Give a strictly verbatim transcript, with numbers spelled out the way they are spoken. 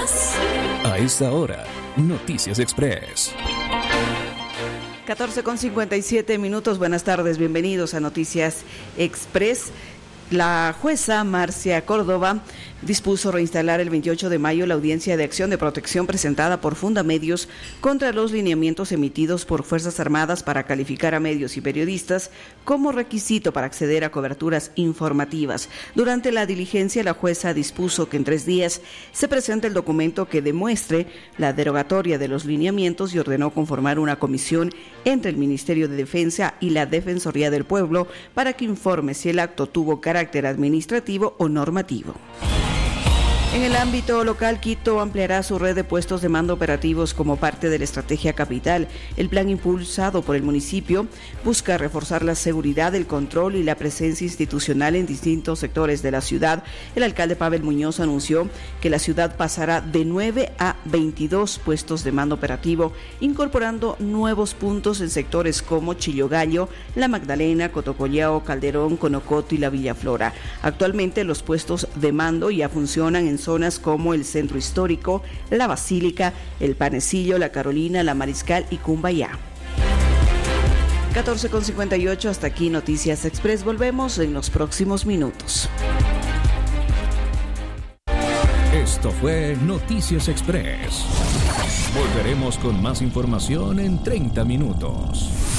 Noticias. A esta hora, Noticias Express. catorce con cincuenta y siete minutos. Buenas tardes, bienvenidos a Noticias Express. La jueza Marcia Córdoba dispuso reinstalar el veintiocho de mayo la audiencia de acción de protección presentada por Fundamedios contra los lineamientos emitidos por Fuerzas Armadas para calificar a medios y periodistas como requisito para acceder a coberturas informativas. Durante la diligencia, la jueza dispuso que en tres días se presente el documento que demuestre la derogatoria de los lineamientos y ordenó conformar una comisión entre el Ministerio de Defensa y la Defensoría del Pueblo para que informe si el acto tuvo carácter administrativo o normativo. En el ámbito local, Quito ampliará su red de puestos de mando operativos como parte de la estrategia capital. El plan impulsado por el municipio busca reforzar la seguridad, el control y la presencia institucional en distintos sectores de la ciudad. El alcalde Pavel Muñoz anunció que la ciudad pasará de nueve a veintidós puestos de mando operativo, incorporando nuevos puntos en sectores como Chillogallo, La Magdalena, Cotocollao, Calderón, Conocoto y la Villaflora. Actualmente los puestos de mando ya funcionan en zonas como el Centro Histórico, la Basílica, el Panecillo, la Carolina, la Mariscal y Cumbayá. catorce con cincuenta y ocho, hasta aquí Noticias Express. Volvemos en los próximos minutos. Esto fue Noticias Express. Volveremos con más información en treinta minutos.